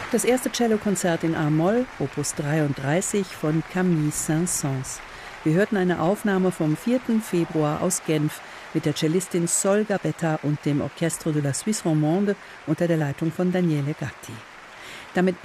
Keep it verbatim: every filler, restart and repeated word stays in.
Das erste Cellokonzert in A-Moll, Opus dreiunddreißig von Camille Saint-Saëns. Wir hörten eine Aufnahme vom vierten Februar aus Genf mit der Cellistin Sol Gabetta und dem Orchestre de la Suisse Romande unter der Leitung von Daniele Gatti. Damit